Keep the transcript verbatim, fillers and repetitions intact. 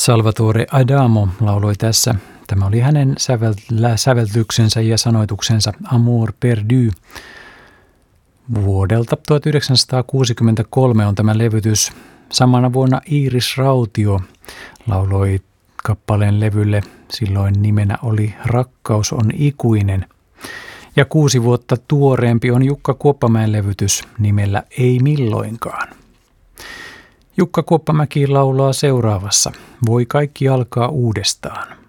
Salvatore Adamo lauloi tässä. Tämä oli hänen sävel- säveltyksensä ja sanoituksensa Amour perdu. Vuodelta tuhatyhdeksänsataakuusikymmentäkolme on tämä levytys. Samana vuonna Iiris Rautio lauloi kappaleen levylle. Silloin nimenä oli Rakkaus on ikuinen. Ja kuusi vuotta tuoreempi on Jukka Kuoppamäen levytys nimellä Ei milloinkaan. Jukka Kuoppamäki laulaa seuraavassa. Voi kaikki alkaa uudestaan.